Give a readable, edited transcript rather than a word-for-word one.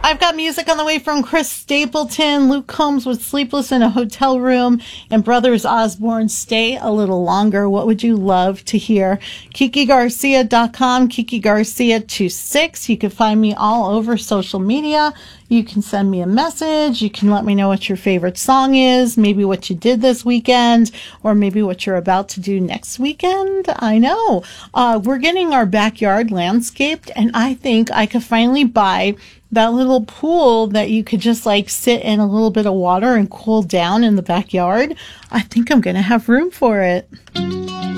I've got music on the way from Chris Stapleton, Luke Combs with Sleepless in a Hotel Room, and Brothers Osborne, Stay a Little Longer. What would you love to hear? KikiGarcia.com, KikiGarcia26. You can find me all over social media. You can send me a message. You can let me know what your favorite song is, maybe what you did this weekend, or maybe what you're about to do next weekend. I know. We're getting our backyard landscaped, and I think I could finally buy that little pool that you could just like sit in a little bit of water and cool down in the backyard. I think I'm going to have room for it.